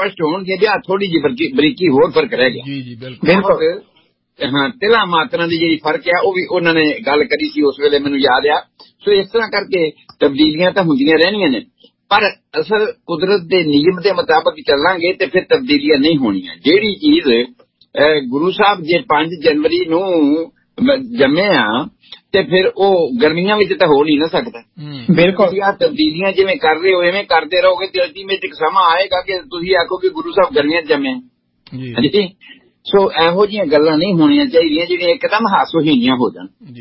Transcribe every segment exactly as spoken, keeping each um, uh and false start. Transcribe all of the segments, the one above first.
स्पष्ट होणगे भी थोड़ी जी बरीकी होर फर्क रह गया। जी जी बिल्कुल हाँ तिला मात्रा की जी फर्क है, वो भी उन्होंने गल करी सी उस वेले मैनू याद आ। सो इस तरह करके तब्दीलियां तो होंदियां रहनियां ने, पर असल कुदरत के नियम के मुताबिक चलांगे तो फिर तब्दीलियां नहीं होनियां। जेड़ी चीज गुरु साहब जे पांच जनवरी नू जमे आ ते फिर वो गर्मियां विच तो हो नहीं ना सकता। बिल्कुल तब्दीलियां जिवें कर रहे हो इवें करते रहोगे तो अल्टीमेट एक समा आएगा कि तुसीं आखो कि गुरु साहब गर्मियां जमे जी। सो ਇਹੋ जिहियां गल्लां नहीं होनियां चाहिए जिहड़ियां एकदम हासोहीनियां हो जाण जी।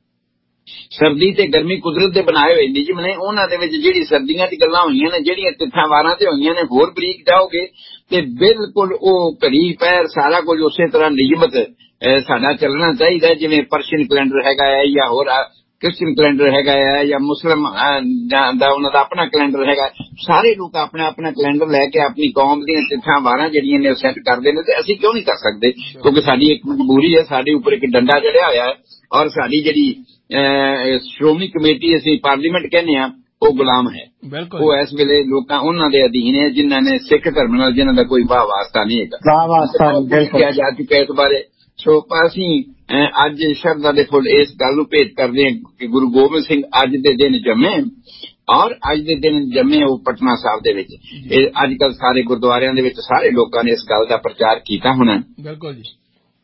सर्दी ते गर्मी कुदरत दे बनाए होए नियम ने, उन्हां दे विच जिहड़ी सर्दियां दी गल्लां होईयां ने, जिहड़ियां तिथां वारां ते होईयां ने, होर बरीक जाओगे ते बिल्कुल ओ घड़ी पैर सारा कुछ उसे तरह नियमत साडा चलना चाहिए। जिवें पर्शियन कैलेंडर हैगा है या होर क्रिश्चियन कैलेंडर हैगा है या मुस्लिम दा उन्हां दा अपना कैलेंडर हैगा, सारे लोग अपना अपना कैलेंडर लैके अपनी कौम दी तिथां वारां जिहड़ियां ने सैट करदे ने, ते असीं क्यों नहीं कर सकदे? क्योंकि साडी एक मजबूरी है, साडे उपर एक डंडा चढ़िया होया है और साडी जिहड़ी श्रोमणी कमेटी असीं पार्लीमेंट कहने आ वो गुलाम है। वो इस वेले लोकां उन्हां दे अधीन है जिन्हां ने सिख धर्म नाल जिन्हां दा कोई वाह वास्ता नहीं हैगा, किया जा चुका इस बारे। सो असीं अज शरदा दे फुल इस गल नूं भेट करदे हां कि गुरु गोबिंद सिंह अज दे दिन जमे और अज दे दिन जमे वो पटना साहब दे विच। अजकल सारे गुरुद्वारियां दे विच सारे लोकां ने इस गल दा प्रचार कीता होना। बिल्कुल जी।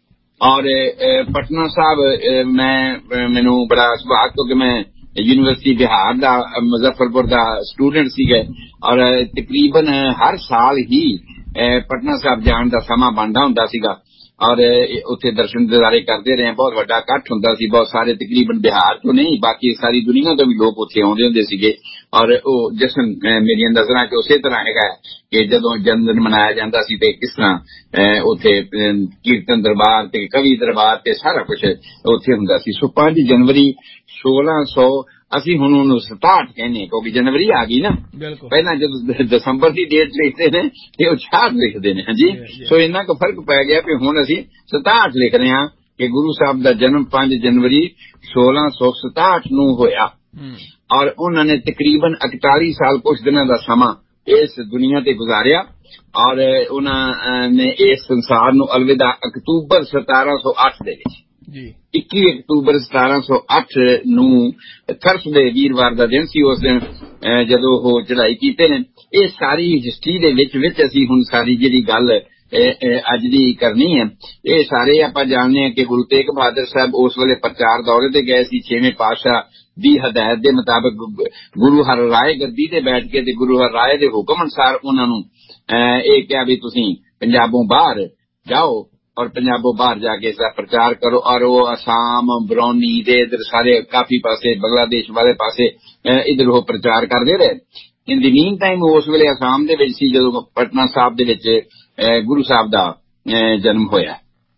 और पटना साहब मैं मैनू बड़ा सुभाग, क्योंकि मैं यूनिवर्सिटी बिहार दा मुजफ्फरपुर दा स्टूडेंट सीगा और तकरीबन हर साल ही पटना साहब जाण दा समा बनदा हुंदा सीगा और उत्थे दर्शन दिदारे करते रहे। बहुत वड्डा इकट्ठ हुंदा सी, बहुत सारे तकरीबन बिहार तो नहीं बाकी सारी दुनिया तो भी लोग उत्थे आउंदे हुंदे सीगे। और वो जश्न मेरी नज़रां च उसे तरह हैगा कि जदों जन्मदिन मनाया जांदा सी ते किस तरह उत्थे कीर्तन दरबार ते कवि दरबार ते सारा कुछ उत्थे हुंदा सी। सो पांच जनवरी सोलह सौ असी हुण उन्नू सताहठ कहने, क्योंकि जनवरी आ गई ना, पहला जब दिसंबर की डेट लिखते हैं ते छियासठ लिखते हैं जी। सो इन्ना क फर्क पै गया कि हुण असी सताहठ लिख रहे हैं कि गुरु साहब का जन्म पांच जनवरी सोलह सौ सताहठ नू होया और उन्होंने तकरीबन इकतालीस साल कुछ दिनों का समा इस दुनिया ते गुजारिया और उन्होंने इस संसार नू अलविदा अक्तूबर सतारह सौ अठ दे विच इक्की अक्तूबर सतारह सौ अठ नू थर्सडे वीरवार का दिन सी। उस दिन जदों वो चढ़ाई कीते ने, ये सारी हिस्टरी दे विच विच असीं हुण सारी जिहड़ी गल अज दी करनी है, ये सारे आपां जानने हैं कि गुरु तेग बहादुर साहब उस वेले प्रचार दौरे ते गए सी। छेवें पातशाह दी हदायत दे मुताबिक गुरु हर राय गद्दी ते बैठ के ते गुरु हर राय दे हुक्म अनुसार उन्हां नूं इह कहा भी तुसीं पंजाबों बाहर जाओ और पंजाबों बाहर जाके इसका प्रचार करो। और वो असम बरौनी दे इधर सारे काफी पासे बांग्लादेश वाले पासे इधर वो प्रचार करते रहे। इन दी मीन टाइम उस वेले असम दे विच सी जदों पटना साहब दे विच गुरु साहब दा जन्म होया।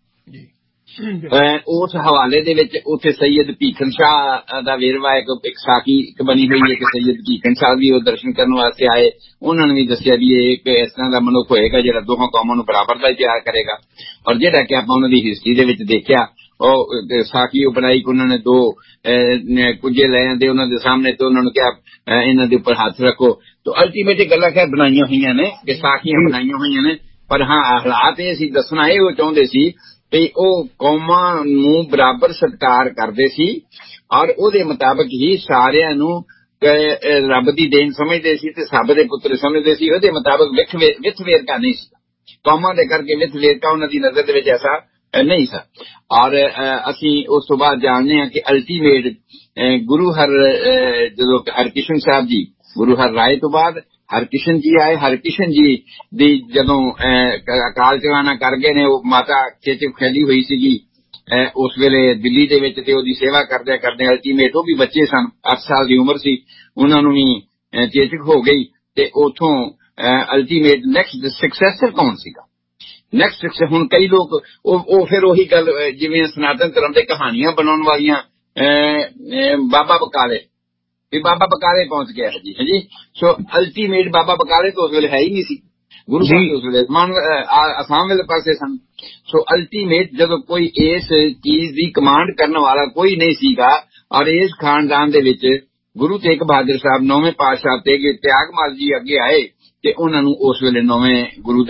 उस हवाले दे विच उत्थे सैयद भीखन शाह दा वेरवा एक साखी बनी हुई है कि सैयद भीखन शाह भी वो दर्शन करने वास्ते आए। उन्होंने भी दसिया भी एक इस तरह का मनुख होएगा जिहड़ा दोहां कौमां नूं बराबर दा प्यार करेगा। और जिहड़ा कि आपां उन्हां दी हिस्टरी दे विच देखिया ਉਹ ਸਾਖੀ ਬਣਾਈ ਕਿ ਉਹਨਾਂ ਨੇ ਦੋ ਕੁਝੇ ਲੈ ਆਂਦੇ ਉਹਨਾਂ ਦੇ ਸਾਹਮਣੇ ਤੇ ਉਹਨਾਂ ਨੂੰ ਕਿਹਾ ਇਹਨਾਂ ਦੇ ਉੱਪਰ ਹੱਥ ਰੱਖੋ। तो अल्टीमेट गल्लां खैर बनाईयां होईयां ने कि साखियां बनाईयां होईयां ने, पर हाँ हालात ये सी दसना ये चाहुंदे सी कि ਉਹ कौमां नूं बराबर सत्कार करदे सी और ਉਹਦੇ ਮੁਤਾਬਕ ही ਸਾਰਿਆਂ ਨੂੰ ਰੱਬ ਦੀ ਦੇਣ ਸਮਝਦੇ ਸੀ ਤੇ ਸਭ ਦੇ ਪੁੱਤਰ ਸਮਝਦੇ ਸੀ। ਉਹਦੇ ਮੁਤਾਬਕ ਵਿਥ ਵਿਥ ਵੇਰਕਾ नहीं सी, कौमां दे करके विथ वेरका ਉਹਨਾਂ ਦੀ नजर ਦੇ ਵਿੱਚ ऐसा नहीं सा। और असी उस तो बाद जानने हैं कि अल्टीमेट गुरु हर जो हरकिशन साहब जी गुरु हर राय तो बाद हरकिशन जी आए। हरकिशन जी दी जदों अकाल चलाना कर गए ने, माता चेचक फैली हुई सी उस वेले दिल्ली दे विच ते ओदी सेवा करदे करदे अल्टीमेट वो भी बच्चे सन, अठ साल दी उम्र सी, उन्हां नूं भी चेचक हो गई ते उथों अल्टीमेट नैक्सट सक्सेसर कौन सीगा नैक्सट हुण कई लोग फिर उही गल जिवें सनातन धर्म दे कहानियां बनाउण वालियां बाबा बकाले भी बाबा बकाले पहुंच गया है जी है जी। सो अल्टीमेट बाबा बकाले तो उस वेले है ही नहीं सी, गुरु साहब उस वेले मान आसाम वाले पासे सन। सो अल्टीमेट जब कोई इस चीज की कमांड करने वाला कोई नहीं सीगा और इस खानदान दे विच गुरु तेग बहादुर साहब नौवें पातशाह तेग त्यागमाल जी अगे आए ते उन्हां नूं उस वेले नौवें गुरु